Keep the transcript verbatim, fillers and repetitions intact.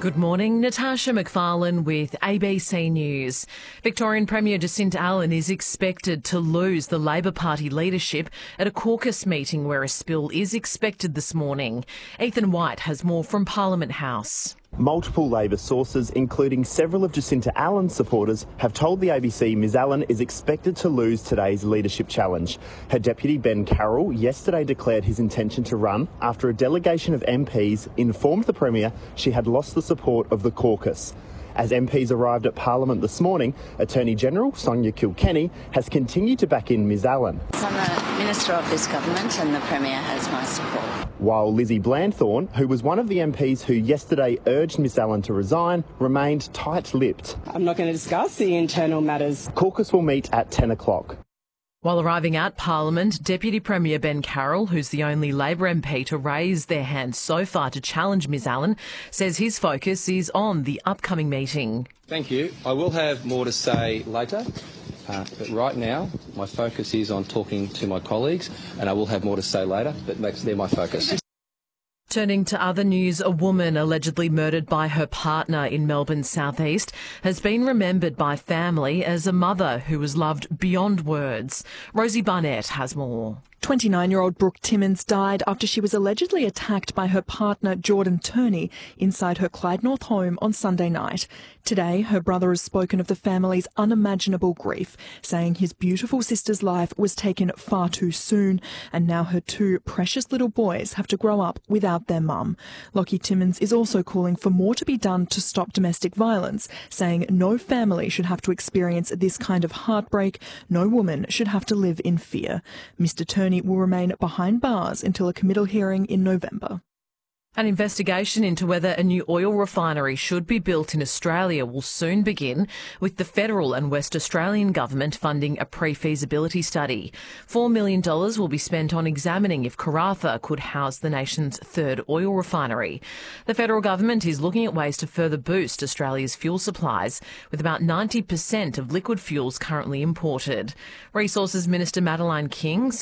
Good morning, Natasha McFarlane with A B C News. Victorian Premier Jacinta Allan is expected to lose the Labor Party leadership at a caucus meeting where a spill is expected this morning. Ethan White has more from Parliament House. Multiple Labor sources, including several of Jacinta Allan's supporters, have told the A B C Ms Allan is expected to lose today's leadership challenge. Her deputy Ben Carroll yesterday declared his intention to run after a delegation of M Ps informed the Premier she had lost the support of the caucus. As M Ps arrived at Parliament this morning, Attorney General Sonia Kilkenny has continued to back in Ms Allan. I'm the Minister of this government and the Premier has my support. While Lizzie Blandthorne, who was one of the M Ps who yesterday urged Ms Allan to resign, remained tight-lipped. I'm not going to discuss the internal matters. Caucus will meet at ten o'clock. While arriving at Parliament, Deputy Premier Ben Carroll, who's the only Labor M P to raise their hand so far to challenge Ms Allan, says his focus is on the upcoming meeting. Thank you. I will have more to say later, uh, but right now my focus is on talking to my colleagues, and I will have more to say later, but they're my focus. Turning to other news, a woman allegedly murdered by her partner in Melbourne's southeast has been remembered by family as a mother who was loved beyond words. Rosie Barnett has more. twenty-nine-year-old Brooke Timmins died after she was allegedly attacked by her partner Jordan Turney inside her Clyde North home on Sunday night. Today, her brother has spoken of the family's unimaginable grief, saying his beautiful sister's life was taken far too soon and now her two precious little boys have to grow up without their mum. Lockie Timmins is also calling for more to be done to stop domestic violence, saying no family should have to experience this kind of heartbreak, no woman should have to live in fear. Mister Turney will remain behind bars until a committal hearing in November. An investigation into whether a new oil refinery should be built in Australia will soon begin, with the federal and West Australian government funding a pre-feasibility study. Four million dollars will be spent on examining if Karratha could house the nation's third oil refinery. The federal government is looking at ways to further boost Australia's fuel supplies, with about ninety percent of liquid fuels currently imported. Resources Minister Madeleine King